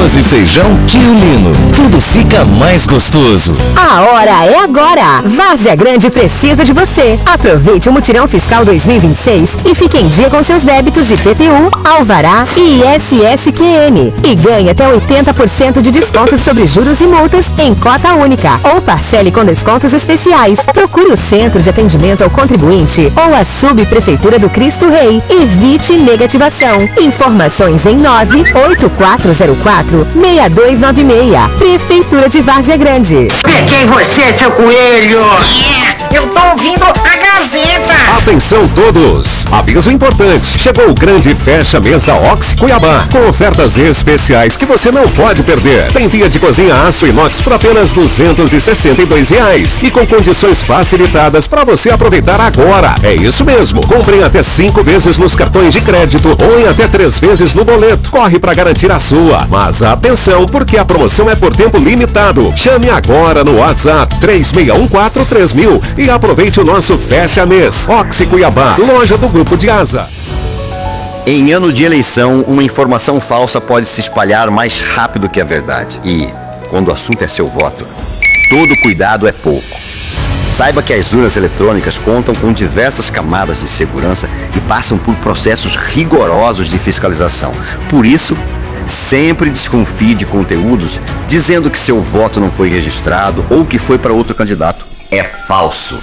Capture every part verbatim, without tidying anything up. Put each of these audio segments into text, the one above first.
arroz e feijão Tio Lino. Tudo fica mais gostoso. A hora é agora. Várzea Grande precisa de você. Aproveite o Mutirão Fiscal dois mil e vinte e seis e fique em dia com seus débitos de I P T U, Alvará e I S S Q N. E ganhe até oitenta por cento de descontos sobre juros e multas em cota única. Ou parcele com descontos especiais. Procure o Centro de Atendimento ao Contribuinte ou a Subprefeitura do Cristo Rei. Evite negativação. Informações em nove oito quatro zero quatro, seis dois nove seis. Prefeitura de Várzea Grande. Peguei você, seu coelho! É, eu tô ouvindo a Gazeta! Atenção todos! Aviso importante! Chegou o grande fecha-mês da Oxi Cuiabá, com ofertas especiais que você não pode perder. Tem pia de cozinha aço inox por apenas duzentos e sessenta e dois reais e com condições facilitadas para você aproveitar agora. É isso mesmo! Comprem até cinco vezes nos cartões de crédito ou em até três vezes no boleto. Corre para garantir a sua. Mas atenção, porque a promoção é por tempo limitado. Chame agora no WhatsApp três seis um quatro três mil e aproveite o nosso fecha-mês. Oxi Cuiabá, loja do Grupo de Asa. Em ano de eleição, uma informação falsa pode se espalhar mais rápido que a verdade. E, quando o assunto é seu voto, todo cuidado é pouco. Saiba que as urnas eletrônicas contam com diversas camadas de segurança e passam por processos rigorosos de fiscalização. Por isso, sempre desconfie de conteúdos dizendo que seu voto não foi registrado ou que foi para outro candidato. É falso.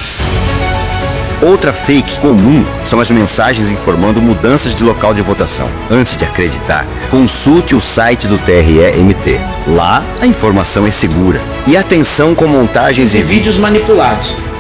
Outra fake comum são as mensagens informando mudanças de local de votação. Antes de acreditar, consulte o site do T R E M T. Lá, a informação é segura. E atenção com montagens e vídeos manipulados.